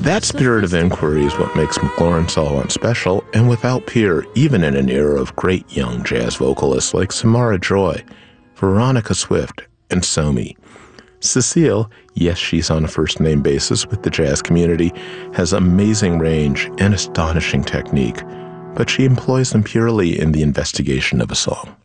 That spirit of inquiry is what makes McLaurin Salwant special and without peer, even in an era of great young jazz vocalists like Samara Joy, Veronica Swift, and Somi. Cecile, yes, she's on a first-name basis with the jazz community, has amazing range and astonishing technique, but she employs them purely in the investigation of a song.